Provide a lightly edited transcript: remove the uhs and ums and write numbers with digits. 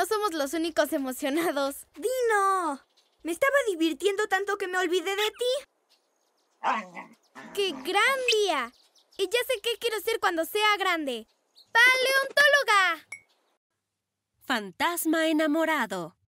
no somos los únicos emocionados. ¡Dino! Me estaba divirtiendo tanto que me olvidé de ti. ¡Qué gran día! Y ya sé qué quiero ser cuando sea grande. ¡Paleontóloga! Fantasma enamorado.